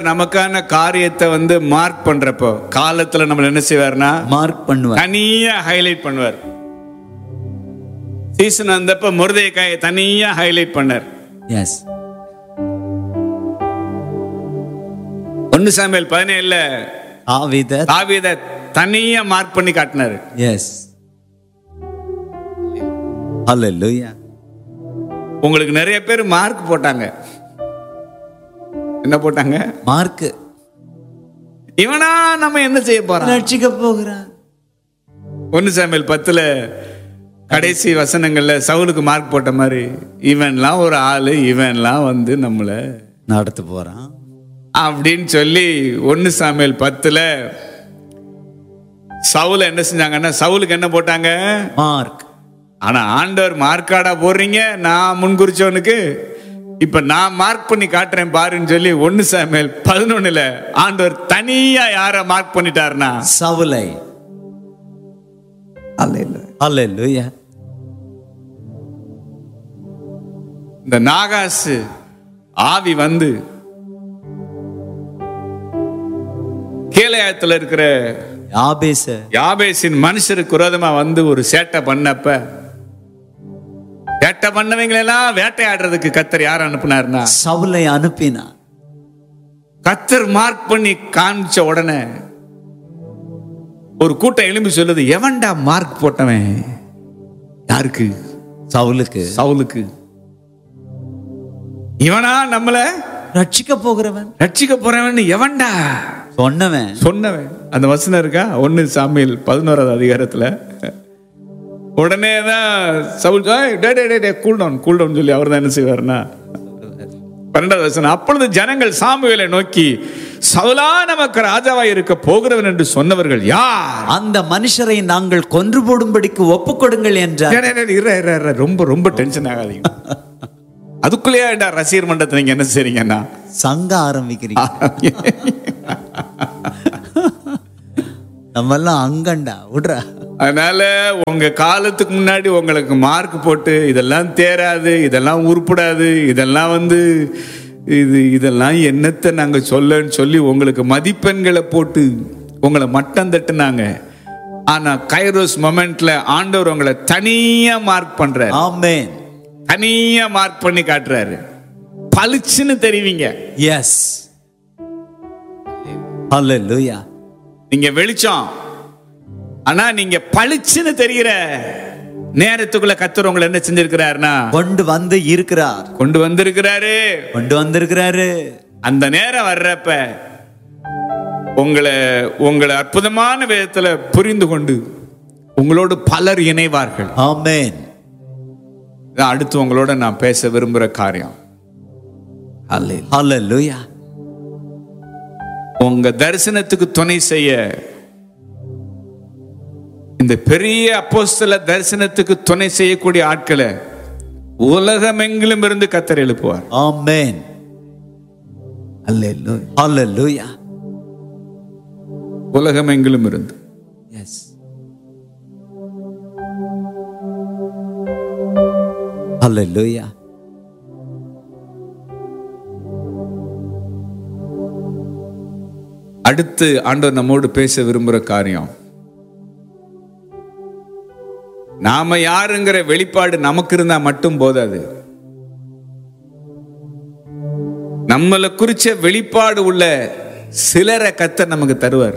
நமக்கான காரியத்தை மார்க் பண்றப்போ காலத்துல நம்ம என்ன செய்வார்னா மார்க் பண்ணுவார், தனியா ஹைலைட் பண்ணுவார். சீசன் வந்தப்ப மொர்தெகாயை தனியா ஹைலைட் பண்ணார். எஸ் 1 சாமுவேல் 17 தாவீதை தனியா மார்க் பண்ணி காட்டினாரு. எஸ் ஹல்லேலூயா. உங்களுக்கு நிறைய பேர் மார்க் போட்டாங்க. என்ன போட்டாங்க? மார்க். இவனா நம்ம என்ன செய்ய போறோம்? ரட்சிக்க போகிறான். 1 சாமுவேல் 10 கடைசி வசனங்கள்ல சவுலுக்கு மார்க் போட்ட மாதிரி இவன்லாம் ஒரு ஆளு, இவன்லாம் நம்மள நடத்த போறான் அப்படின்னு சொல்லி 1 சாமுவேல் 10 சவுல என்ன செஞ்சாங்கன்னா சவுலுக்கு என்ன போட்டாங்க? மார்க். ஆனா ஆண்டவர் மார்க்காடா போடுறீங்க, நான் முன்குறிச்சவனுக்கு இப்ப நான் மார்க் பண்ணி காட்டுறேன் பாருன்னு சொல்லி 1 சாமுவேல் 11 ஆண்டவர் தனியா யார மார்க் பண்ணிட்டாருன்னா சவுலை. ஹல்லேலூயா. இந்த நாகாசு ஆவி கீலேயாத்துல இருக்கிற யாபேசின் மனுஷருக்கு விரோதமா ஒரு சேட்டை பண்ணப்ப வேட்டை பண்ணவங்களெல்லாம் வேட்டையாடுறதுக்கு கர்த்தர் யார் அனுப்பினார்னா சவுலை அனுப்பினார். கர்த்தர் மார்க் பண்ணி காமிச்ச உடனே ஒரு கூட்டம் எழும்பி சொல்லுது, எவன்டா மார்க் போட்டவன்? யாருக்கு? சவுலுக்கு. இவனா நம்மள ரட்சிக்க போறவன் எவன்டா சொன்னவன்? அந்த வசனம் இருக்கா 1 சாமுவேல் 11 அதிகாரத்துல. உடனேதான் சவுல் கூல்டவுன் சொல்லி அவர் தான் என்ன செய்வார்னா 12 வசனம், அப்பொழுது ஜனங்கள் சாமுவேலை நோக்கி, சவுலா நமக்கு ராஜாவாய் இருக்க போகிறவன் என்று சொன்னவர்கள் யார்? அந்த மனுஷரை நாங்கள் கொன்று போடும்படிக்கு ஒப்புக்கொடுங்கள் என்றார். ரொம்ப டென்ஷன் ஆகாதீங்க. அதுக்குள்ளேயே ரசிகர் மன்றத்தை நீங்க என்ன செய்றீங்கன்னா சங்க ஆரம்பிக்கிறீங்க. நம்ம எல்லாம் அங்கண்டா விடுறா. அதனால உங்க காலத்துக்கு முன்னாடி உங்களுக்கு மார்க் போட்டு இதெல்லாம் தேராது, இதெல்லாம் உருப்படாது, இதெல்லாம் இதெல்லாம் என்னத்தை நாங்க சொல்லன்னு சொல்லி உங்களுக்கு மதிப்பெண்களை போட்டு உங்களை மட்டம் தட்டுனாங்க. ஆனா கைரோஸ் மொமெண்ட்ல ஆண்டவர் உங்களை தனியா மார்க் பண்றாரு. ஆமென். தனியா மார்க் பண்ணி காட்டுறாரு. பளிச்சுன்னு தெரிவிங்க. எஸ் ஹல்லேலூயா. நீங்க வெளிச்சம், ஆனா நீங்க பளிச்சுன்னு தெரிகிற நேரத்துக்குள்ள கர்த்தர் உங்களை என்ன செஞ்சிருக்கிறாருன்னா கொண்டு வந்திருக்கிறாரு. அந்த நேரம் வர்றப்ப உங்களை அற்புதமான விதத்துல புரிந்து கொண்டு உங்களோடு பலர் இணைவார்கள். ஆமென். அடுத்து உங்களோட நான் பேச விரும்புற காரியம், ஹல்லேலூயா, உங்க தரிசனத்துக்கு துணை செய்ய இந்த பெரிய அப்போஸ்தல தரிசனத்துக்கு துணை செய்யக்கூடிய ஆட்களை உலகமெங்கிலும் இருந்து கர்த்தர் எழுப்புவார். ஆமென். ஹல்லேலூயா. உலகமெங்கிலும் இருந்து. எஸ் ஹல்லேலூயா. அடுத்து ஆண்டவர் நம்மோடு பேச விரும்புகிற காரியம், நாம யாருங்கிற வெளிப்பாடு நமக்கு இருந்தா மட்டும் போதாது. நம்மளை குறிச்ச வெளிப்பாடு உள்ள சிலரை கர்த்தர் நமக்கு தருவார்.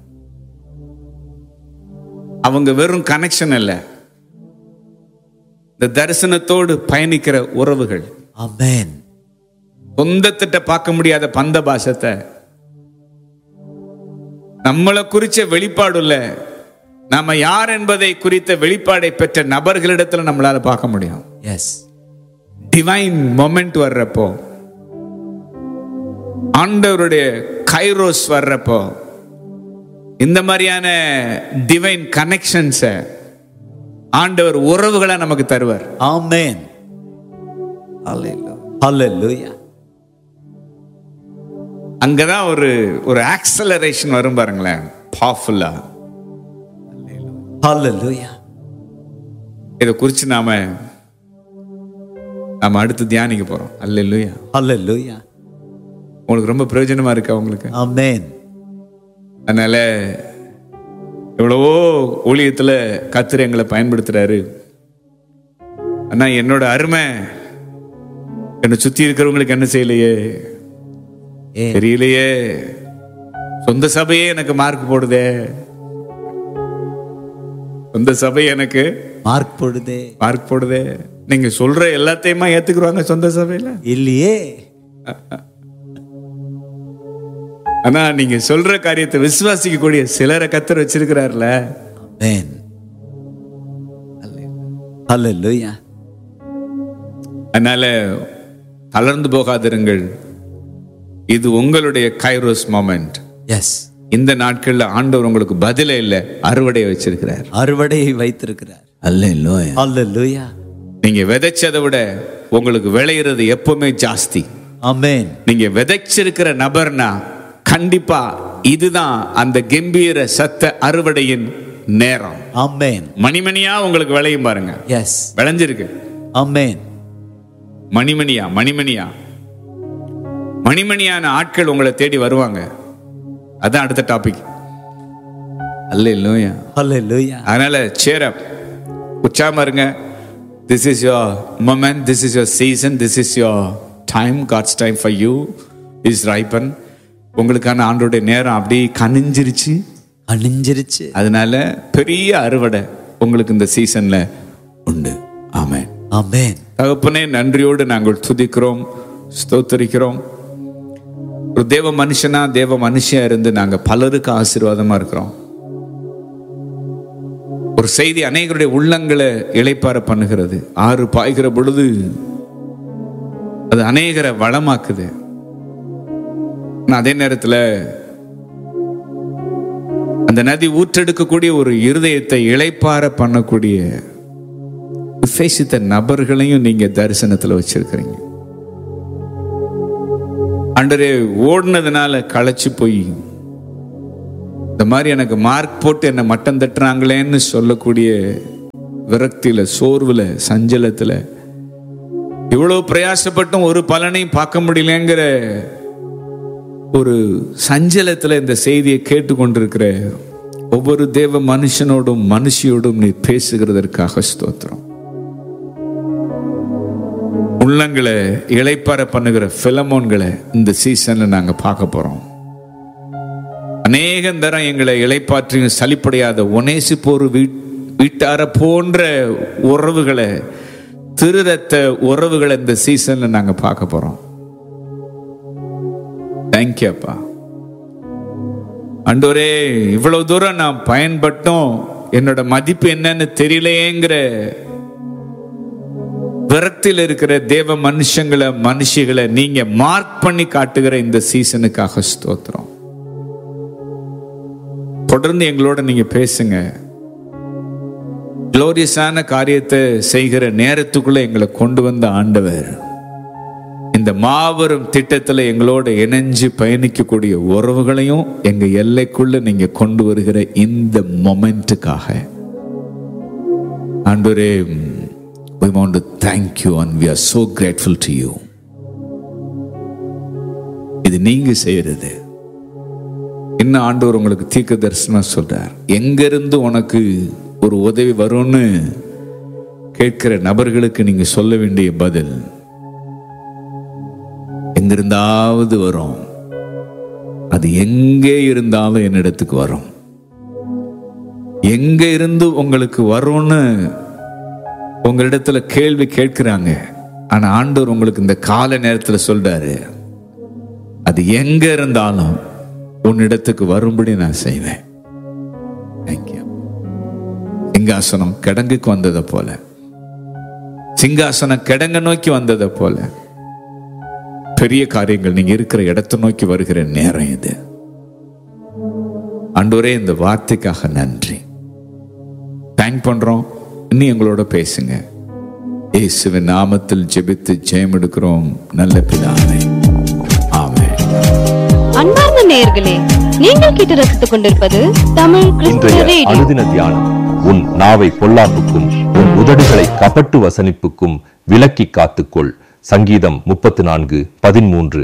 அவங்க வெறும் கனெக்ஷன் அல்ல, இந்த தரிசனத்தோடு பயணிக்கிற உறவுகள். ஆமென். சொந்தத்திட்ட பார்க்க முடியாத பந்த பாசத்தை, நம்மளை குறிச்ச வெளிப்பாடு உள்ள, நாம யார் என்பதை குறித்த வெளிப்பாடை பெற்ற நபர்களிடத்துல நம்மளால பார்க்க முடியும். எஸ். டிவைன் மொமெண்ட் வர்றப்போ, ஆண்டவருடைய கைரோஸ் வர்றப்போ, இந்த மாதிரியான டிவைன் கனெக்ஷன்ஸை ஆண்டவர் உறவுகளை நமக்கு தருவார். ஆமென். ஹல்லேலூயா. அங்கதான் ஒரு ஆக்சலரேஷன் வரும் பாருங்களேன், பவர்ஃபுல்லா. ஹல்லேலூயா. இதை குறித்து நாம அடுத்து தியானிக்க போறோம். ஹல்லேலூயா. ஹல்லேலூயா. உங்களுக்கு ரொம்ப பிரயோஜனமா இருக்கா உங்களுக்கு? ஆமென். அதனால எவ்வளவோ ஊழியத்துல கர்த்தர் எங்களை பயன்படுத்துறாரு. ஆனா என்னோட அருமை என்னை சுத்தி இருக்கிறவங்களுக்கு என்ன செய்யலையே, தெரியலையே. சொந்த சபையே எனக்கு மார்க் போடுதே, சொந்த சபை எனக்கு மார்க் போடுதே. நீங்க சொல்ற எல்லாத்தையுமா ஏத்துக்குறாங்க சொந்த சபையில? இல்லையே. ஆனா நீங்க சொல்ற காரியத்தை விசுவாசிக்க கூடிய சிலரை கர்த்தர் வச்சிருக்கிறார்ல. ஆமென். ஹல்லேலூயா. அதனால தளர்ந்து போகாதிருங்கள். இது உங்களுடைய கைரோஸ் மொமெண்ட். எஸ். இந்த நாட்கள்ல ஆண்டவர் உங்களுக்கு பதிலே இல்ல, அறுவடையை வச்சிருக்கிறார். அறுவடையை வைத்திருக்கிறார். அல்லேலூயா. ஹல்லேலூயா. நீங்க விதைச்சதை விட உங்களுக்கு விளையிறது எப்பவுமே ஜாஸ்தி. ஆமென். நீங்க விதைச்சிருக்கிற நபர்னா கண்டிப்பா இதுதான் அந்த கம்பீர சத்த அறுவடையின் நேரம். ஆமென். மணிமணியா உங்களுக்கு விளையும் பாருங்க. எஸ். விளைஞ்சிருக்கு. ஆமென். மணிமணியான ஆட்கள் உங்களை தேடி வருவாங்க. அதான் அடுத்த டாபிக். அல்லேலூயா. ஹல்லேலூயா. அதனால cheer up, உற்சாகமா இருங்க. This is your moment, this is your season, this is your time. God's time for you is ripen. உங்களுக்கான ஆண்டோட நேரம் அப்படியே கனிஞ்சிருச்சு. அதனால பெரிய அறுவடை உங்களுக்கு இந்த சீசன்ல உண்டு. ஆமென். ஆமென். தகப்பனே, நன்றியோடு நாங்கள் துதிக்கிறோம், ஸ்தோத்திரிக்கிறோம். ஒரு தேவ மனுஷனா தேவ மனுஷியா இருந்து நாங்க பலருக்கு ஆசீர்வாதமா இருக்கிறோம். ஒரு செய்தி அநேகருடைய உள்ளங்களை இளைப்பாற பண்ணுகிறது. ஆறு பாய்கிற பொழுது அது அநேகரை வளமாக்குது. அதே நேரத்தில் அந்த நதி ஊற்றெடுக்கக்கூடிய ஒரு இருதயத்தை இளைப்பாற பண்ணக்கூடிய விசேஷித்த நபர்களையும் நீங்க தரிசனத்துல வச்சிருக்கிறீங்க. ஆண்டவரே, ஓடுனதுனால களைச்சு போய் இந்த மாதிரி எனக்கு மார்க் போட்டு என்ன மட்டம் தட்டுறாங்களேன்னு சொல்லக்கூடிய விரக்தியில, சோர்வுல, சஞ்சலத்துல, இவ்வளவு பிரயாசப்பட்டும் ஒரு பலனையும் பார்க்க முடியலங்கிற ஒரு சஞ்சலத்துல இந்த செய்தியை கேட்டுக்கொண்டிருக்கிற ஒவ்வொரு தேவ மனுஷனோடும் மனுஷியோடும் நீ பேசுகிறதற்காக ஸ்தோத்திரம். உள்ளங்களை இளைப்பாற பண்ணுகிற பிலமோன்களை இந்த சீசன்ல நாங்க பார்க்க போறோம். அநேகம் தரம் எங்களை இளைப்பாற்றியும் சலிப்படையாத ஒனேசிப்போர் வீட்டார போன்ற உறவுகளை, திருரத்த உறவுகளை இந்த சீசன்ல நாங்க பார்க்க போறோம். தேங்க்யூ அப்பா. ஆண்டவரே, இவ்வளவு தூரம் நான் பயன்பட்டும் என்னோட மதிப்பு என்னன்னு தெரியலையேங்கிற விரக்தியில் இருக்கிற தேவ மனுஷங்களை, மனுஷிகளை நீங்க மார்க் பண்ணி காட்டுகிற இந்த சீசனுக்காக ஸ்தோத்திரம். தொடர்ந்து எங்களோட நீங்க பேசுங்க. குளோரியஸான காரியத்தை செய்கிற நேரத்துக்குள்ள எங்களை கொண்டு வந்த ஆண்டவர், இந்த மாபெரும் திட்டத்துல எங்களோட இணைஞ்சு பயணிக்கக்கூடிய உறவுகளையும் எங்க எல்லைக்குள்ள நீங்க கொண்டு வருகிற இந்த மொமெண்ட்டுக்காக ஆண்டவரே, we want to thank you and we are so grateful to you. இது நீங்க செய்யறது. இன்னும் ஆண்டவர் உங்களுக்கு தீர்க்க தரிசனம் சொல்றார். எங்க இருந்து உனக்கு ஒரு உதவி வரும்னு கேட்கிற நபர்களுக்கு நீங்க சொல்ல வேண்டிய பதில், எங்கிருந்தாவது வரும். அது எங்கே இருந்தாலும் என்னிடத்துக்கு வரும். எங்க இருந்து உங்களுக்கு வரும்னு உங்களிடத்துல கேள்வி கேட்கிறாங்க. ஆனா ஆண்டவர் உங்களுக்கு இந்த கால நேரத்தில் சொல்றாரு, அது எங்க இருந்தாலும் உன்னிடத்துக்கு வரும்படி நான் செய்வேன். சிங்காசனம் கிடங்குக்கு வந்ததை போல, சிங்காசனம் கிடங்க நோக்கி வந்ததை போல பெரிய காரியங்கள் நீங்க இருக்கிற இடத்தை நோக்கி வருகிற நேரம் இது. ஆண்டவரே, இந்த வார்த்தைக்காக நன்றி. தேங்க் பண்றோம். இன்னும் எங்களோட பேசுங்க. இயேசுவின் நாமத்தில் ஜெபித்து ஜெயம் எடுக்கிறோம் நல்ல பிதாவே, ஆமென். அன்பார்ந்த நேயர்களே, நீங்கள் கேட்டு ரசித்துக் கொண்டிருப்பது தமிழ் கிறிஸ்துவ ரேடியோ. அனுதின தியானம். உன் நாவை பொல்லாப்புக்கும் உன் உதடுகளை கபட்டு வசனிப்புக்கும் விலக்கி காத்துக்கொள். சங்கீதம் 34:13.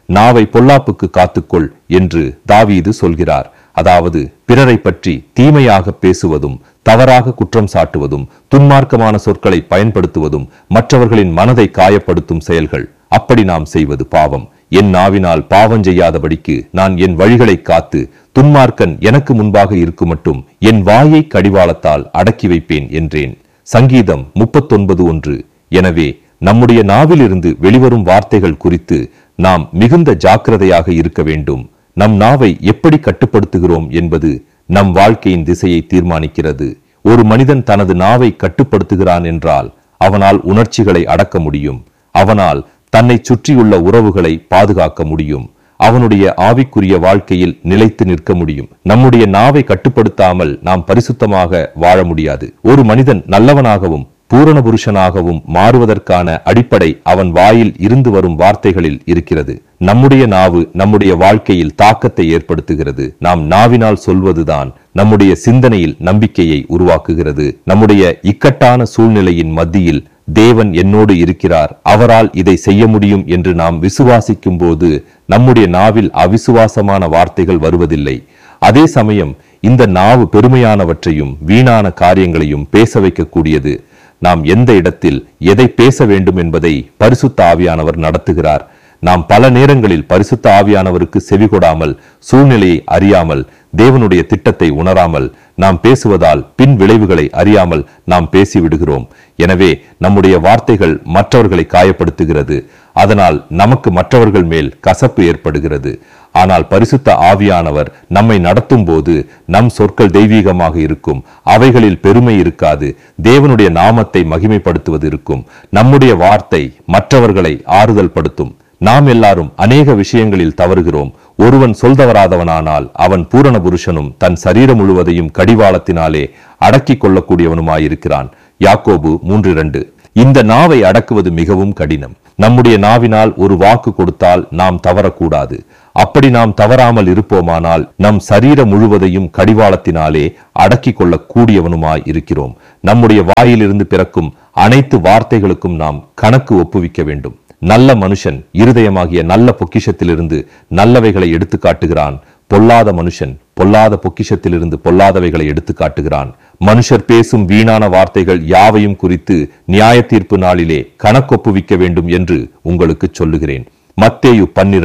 நாவை பொல்லாப்புக்கு காத்துக்கொள் என்று தாவீது சொல்கிறார். அதாவது பிறரை பற்றி தீமையாக பேசுவதும், தவறாக குற்றம் சாட்டுவதும், துன்மார்க்கமான சொற்களை பயன்படுத்துவதும் மற்றவர்களின் மனதை காயப்படுத்தும் செயல்கள். அப்படி நாம் செய்வது பாவம். என் நாவினால் பாவம் செய்யாதபடிக்கு நான் என் வழிகளை காத்து, துன்மார்க்கன் எனக்கு முன்பாக இருக்கும் மட்டும் என் வாயை கடிவாளத்தால் அடக்கி வைப்பேன் என்றேன். சங்கீதம் 39:1. எனவே நம்முடைய நாவிலிருந்து வெளிவரும் வார்த்தைகள் குறித்து நாம் மிகுந்த ஜாக்கிரதையாக இருக்க வேண்டும். நம் நாவை எப்படி கட்டுப்படுத்துகிறோம் என்பது நம் வாழ்க்கையின் திசையை தீர்மானிக்கிறது. ஒரு மனிதன் தனது நாவை கட்டுப்படுத்துகிறான் என்றால் அவனால் உணர்ச்சிகளை அடக்க முடியும். அவனால் தன்னை சுற்றியுள்ள உறவுகளை பாதுகாக்க முடியும். அவனுடைய ஆவிக்குரிய வாழ்க்கையில் நிலைத்து நிற்க முடியும். நம்முடைய நாவை கட்டுப்படுத்தாமல் நாம் பரிசுத்தமாக வாழ முடியாது. ஒரு மனிதன் நல்லவனாகவும் பூரண புருஷனாகவும் மாறுவதற்கான அடிப்படை அவன் வாயில் இருந்து வரும் வார்த்தைகளில் இருக்கிறது. நம்முடைய நாவு நம்முடைய வாழ்க்கையில் தாக்கத்தை ஏற்படுத்துகிறது. நாம் நாவினால் சொல்வதுதான் நம்முடைய சிந்தனையில் நம்பிக்கையை உருவாக்குகிறது. நம்முடைய இக்கட்டான சூழ்நிலையின் மத்தியில் தேவன் என்னோடு இருக்கிறார், அவரால் இதை செய்ய முடியும் என்று நாம் விசுவாசிக்கும் போது நம்முடைய நாவில் அவிசுவாசமான வார்த்தைகள் வருவதில்லை. அதே சமயம் இந்த நாவு பெருமையானவற்றையும் வீணான காரியங்களையும் பேச வைக்கக்கூடியது. நாம் எந்த இடத்தில் எதை பேச வேண்டும் என்பதை பரிசுத்த ஆவியானவர் நடத்துகிறார். நாம் பல நேரங்களில் பரிசுத்த ஆவியானவருக்கு செவிகொடாமல், சூழ்நிலையை அறியாமல், தேவனுடைய திட்டத்தை உணராமல் நாம் பேசுவதால் பின் விளைவுகளை அறியாமல் நாம் பேசிவிடுகிறோம். எனவே நம்முடைய வார்த்தைகள் மற்றவர்களை காயப்படுத்துகிறது. அதனால் நமக்கு மற்றவர்கள் மேல் கசப்பு ஏற்படுகிறது. ஆனால் பரிசுத்த ஆவியானவர் நம்மை நடத்தும் போது நம் சொற்கள் தெய்வீகமாக இருக்கும். அவைகளில் பெருமை இருக்காது. தேவனுடைய நாமத்தை மகிமைப்படுத்துவது இருக்கும். நம்முடைய வார்த்தை மற்றவர்களை ஆறுதல் படுத்தும். நாம் எல்லாரும் அநேக விஷயங்களில் தவறுகிறோம். ஒருவன் சொல்தவராதவனானால் அவன் பூரண புருஷனும் தன் சரீரம் முழுவதையும் கடிவாளத்தினாலே அடக்கிக் கொள்ளக்கூடியவனுமாயிருக்கிறான். யாக்கோபு 3:2. இந்த நாவை அடக்குவது மிகவும் கடினம். நம்முடைய நாவினால் ஒரு வாக்கு கொடுத்தால் நாம் தவறக்கூடாது. அப்படி நாம் தவறாமல் இருப்போமானால் நம் சரீரம் முழுவதையும் கடிவாளத்தினாலே அடக்கிக் கொள்ள கூடியவனுமாய் இருக்கிறோம். நம்முடைய வாயிலிருந்து பிறக்கும் அனைத்து வார்த்தைகளுக்கும் நாம் கணக்கு ஒப்புவிக்க வேண்டும். நல்ல மனுஷன் இருதயமாகிய நல்ல பொக்கிஷத்திலிருந்து நல்லவைகளை எடுத்து காட்டுகிறான். பொல்லாத மனுஷன் பொல்லாத பொக்கிஷத்திலிருந்து பொல்லாதவைகளை எடுத்து காட்டுகிறான். மனுஷர் பேசும் வீணான வார்த்தைகள் யாவையும் குறித்து நியாய தீர்ப்பு நாளிலே கணக்கொப்புவிக்க வேண்டும் என்று உங்களுக்கு சொல்லுகிறேன். மத்தேயு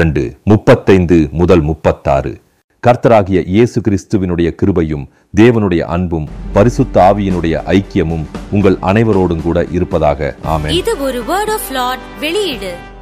12:35-36. கர்த்தராகிய இயேசு கிறிஸ்துவினுடைய கிருபையும் தேவனுடைய அன்பும் பரிசுத்த ஆவியினுடைய ஐக்கியமும் உங்கள் அனைவரோடும் கூட இருப்பதாக. ஆமென். இது ஒரு வேர்ட் ஆஃப் லார்ட் வெளியீடு.